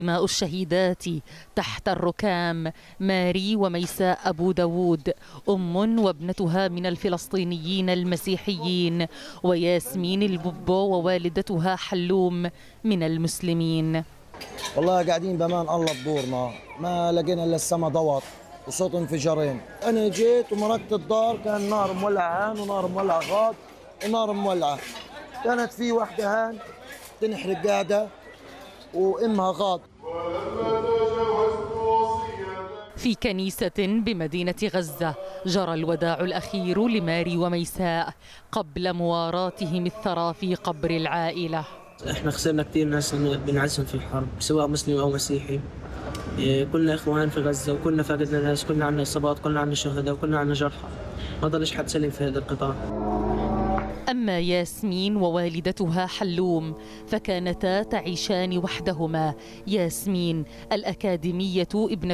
ماء الشهيدات تحت الركام ماري وميساء أبو داود أم وابنتها من الفلسطينيين المسيحيين، وياسمين الببو ووالدتها حلوم من المسلمين. والله قاعدين بأمان الله بدورنا، ما لقينا إلا السما ضوت وصوت انفجارين. أنا جيت ومرقت الدار، كان نار مولعة هان ونار مولعة غاد ونار مولعة. كانت في وحدة هان تنحرق قاعدة وإمها غاد. في كنيسة بمدينة غزة جرى الوداع الأخير لماري وميساء قبل مواراتهم الثرى في قبر العائلة. احنا خسرنا كثير ناس بنعزهم في الحرب، سواء مسلم أو مسيحي. كلنا إخوان في غزة وكلنا فقدنا ناس، كلنا عنا إصابات، كلنا عنا شهداء وكلنا عنا جرحى. ما ضلش حد سليم في هذا القطاع. أما ياسمين ووالدتها حلوم فكانتا تعيشان وحدهما. ياسمين الأكاديمية ابنة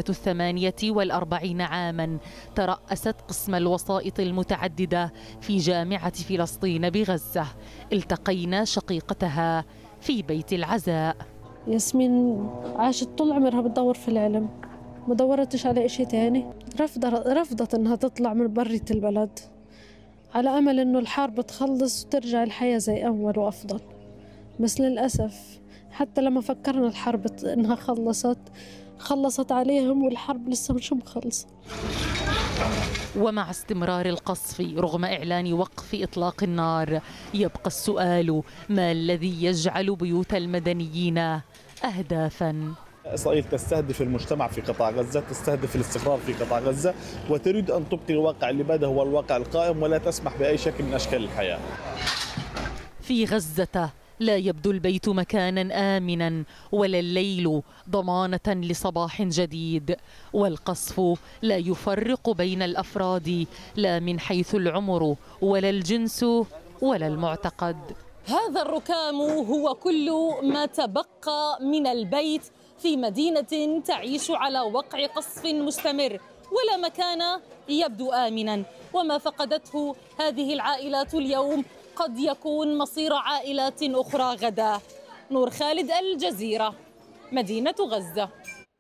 48 عاما ترأست قسم الوسائط المتعددة في جامعة فلسطين بغزة. التقينا شقيقتها في بيت العزاء. ياسمين عاشت طول عمرها بتدور في العلم، ما دورتش على إشي تاني. رفضت إنها تطلع من برية البلد على أمل إنه الحرب تخلص وترجع الحياة زي أول وأفضل. بس للأسف حتى لما فكرنا الحرب إنها خلصت عليهم، والحرب لسه مش مخلصة. ومع استمرار القصف رغم إعلان وقف إطلاق النار يبقى السؤال: ما الذي يجعل بيوت المدنيين أهدافاً؟ إسرائيل تستهدف المجتمع في قطاع غزة، تستهدف الاستقرار في قطاع غزة، وتريد أن تبقي الواقع اللي بدا هو الواقع القائم، ولا تسمح بأي شكل من أشكال الحياة. في غزة لا يبدو البيت مكانا آمنا، ولا الليل ضمانة لصباح جديد، والقصف لا يفرق بين الأفراد لا من حيث العمر ولا الجنس ولا المعتقد. هذا الركام هو كل ما تبقى من البيت في مدينة تعيش على وقع قصف مستمر، ولا مكان يبدو آمنا. وما فقدته هذه العائلات اليوم قد يكون مصير عائلات أخرى غدا. نور خالد، الجزيرة، مدينة غزة.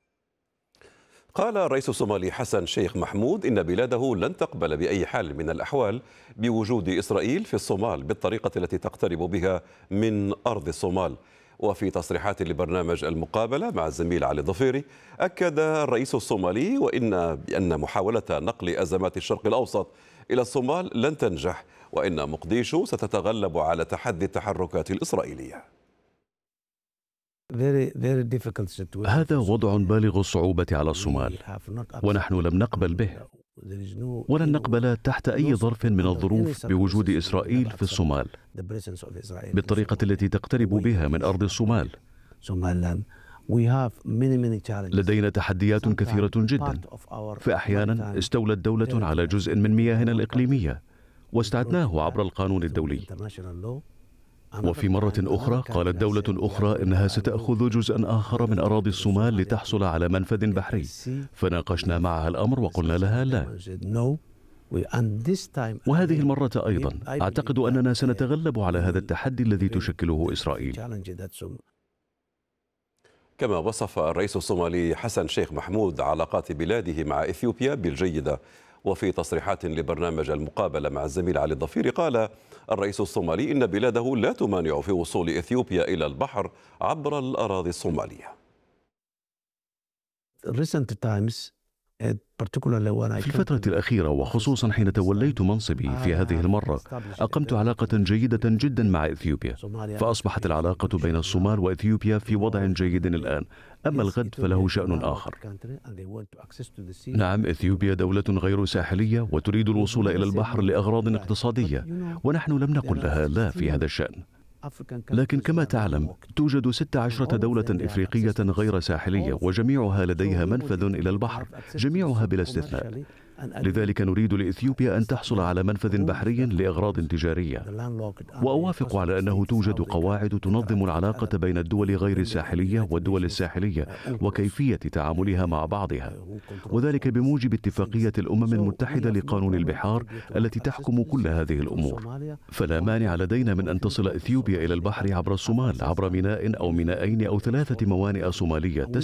قال الرئيس الصومالي حسن شيخ محمود إن بلاده لن تقبل بأي حال من الأحوال بوجود إسرائيل في الصومال بالطريقة التي تقترب بها من أرض الصومال. وفي تصريحات لبرنامج المقابلة مع الزميل علي الضفيري أكد الرئيس الصومالي بأن محاولة نقل أزمات الشرق الأوسط إلى الصومال لن تنجح، وإن مقديشو ستتغلب على تحدي التحركات الإسرائيلية. هذا وضع بالغ الصعوبة على الصومال، ونحن لم نقبل به ولن نقبل تحت أي ظرف من الظروف بوجود إسرائيل في الصومال بالطريقة التي تقترب بها من أرض الصومال. لدينا تحديات كثيرة جدا، فأحيانا استولت دولة على جزء من مياهنا الإقليمية واستعدناه عبر القانون الدولي، وفي مرة أخرى قالت دولة أخرى إنها ستأخذ جزءا آخر من أراضي الصومال لتحصل على منفذ بحري، فناقشنا معها الأمر وقلنا لها لا. وهذه المرة أيضا أعتقد أننا سنتغلب على هذا التحدي الذي تشكله إسرائيل. كما وصف الرئيس الصومالي حسن شيخ محمود علاقات بلاده مع إثيوبيا بالجيدة. وفي تصريحات لبرنامج المقابلة مع الزميل علي الضفيري قال الرئيس الصومالي إن بلاده لا تمانع في وصول إثيوبيا إلى البحر عبر الأراضي الصومالية. في الفترة الأخيرة وخصوصا حين توليت منصبي في هذه المرة أقمت علاقة جيدة جدا مع إثيوبيا، فأصبحت العلاقة بين الصومال وإثيوبيا في وضع جيد الآن. أما الغد فله شأن آخر. نعم، إثيوبيا دولة غير ساحلية وتريد الوصول إلى البحر لأغراض اقتصادية، ونحن لم نقل لها لا في هذا الشأن. لكن كما تعلم توجد 16 دولة إفريقية غير ساحلية وجميعها لديها منفذ إلى البحر، جميعها بلا استثناء. لذلك نريد لإثيوبيا أن تحصل على منفذ بحري لأغراض تجارية. وأوافق على أنه توجد قواعد تنظم العلاقة بين الدول غير الساحلية والدول الساحلية وكيفية تعاملها مع بعضها، وذلك بموجب اتفاقية الأمم المتحدة لقانون البحار التي تحكم كل هذه الأمور. فلا مانع لدينا من أن تصل إثيوبيا إلى البحر عبر الصومال، عبر ميناء أو مينائين أو 3 موانئ صومالية